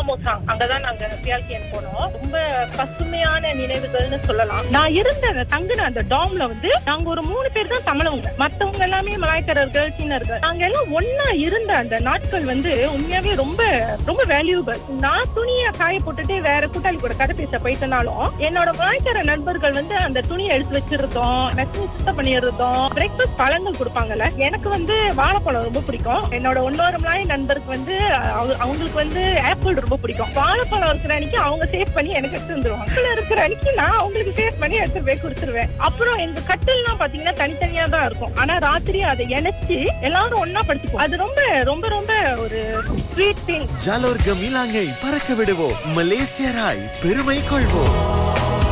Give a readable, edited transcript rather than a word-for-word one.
பாமோசாங் அங்கதான் நாங்க பியால்கியன் போனோம். ரொம்ப பசுமையான நினைவுகள்னு சொல்லலாம். நான் இருந்த தங்குன அந்த டாம்ல வந்து நாங்க ஒரு 3 பேர் தான் தமிழவங்க, மத்தவங்க எல்லாமே மலாய்க்காரர்கள், சீனர்கள். நாங்க எல்லாம் ஒன்னா இருந்த அந்த நாட்கள் வந்து உண்மையாவே ரொம்ப ரொம்ப வேல்யூபிள். நான் துணியை காய போட்டுட்டு வேற கூட்டாளி கூட கதை பேச போயிட்டனாலும் என்னோட மலாய்க்கார நண்பர்கள் வந்து அந்த துணியை எடுத்து வச்சிருந்தோம், மெஷின் சுத்தம் பண்ணிருந்தோம், பிரேக்ஃபாஸ்ட் பழங்கள் கொடுப்பாங்கல்ல. எனக்கு வந்து வாழைப்பழம் ரொம்ப பிடிக்கும். என்னோட இன்னொரு மலாய் நண்பருக்கு வந்து அவங்களுக்கு வந்து ஆப்பிள் ரொம்ப பிடிக்கும். வாழைப்பழம் இருக்கிற அன்னைக்கு அவங்க சேவ் பண்ணி எனக்கு எடுத்து வந்துருவாங்க. ஆப்பிள் இருக்கிற அன்னைக்கு நான் அவங்களுக்கு சேவ் பண்ணி எடுத்து போய் கொடுத்துருவேன். அப்புறம் எங்க கட்டில்லாம் பாத்தீங்கன்னா தனித்தனியா தான் இருக்கும். ஆனா ராத்திரி அதை இணைச்சு எல்லாரும் ஒன்னா படுத்துப்போம். அது ரொம்ப ரொம்ப ரொம்ப ஒரு ஸ்வீட் திங். ஜாலோர் கமிலாங்கை பறக்க விடுவோம், மலேசியராய் பெருமை கொள்வோம்.